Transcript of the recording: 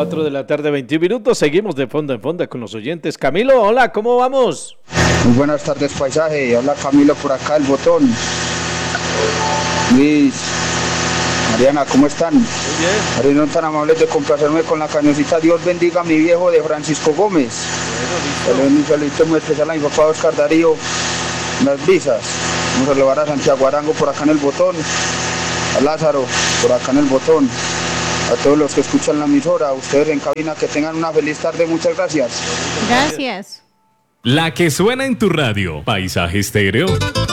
4 de la tarde, 21 minutos. Seguimos de fondo en fondo con los oyentes. Camilo, hola, ¿cómo vamos? Muy buenas tardes, paisaje. Habla Camilo por acá, el botón. Luis, Mariana, ¿cómo están? Muy bien. Arinos tan amables de complacerme con la cañoncita Dios bendiga a mi viejo de Francisco Gómez. Un saludito muy especial a mi papá Oscar Darío, Las Brisas. Vamos a saludar a Santiago Arango por acá en el botón, a Lázaro por acá en el botón, a todos los que escuchan la emisora, a ustedes en cabina, que tengan una feliz tarde. Muchas gracias. Gracias. La que suena en tu radio, Paisaje Estéreo.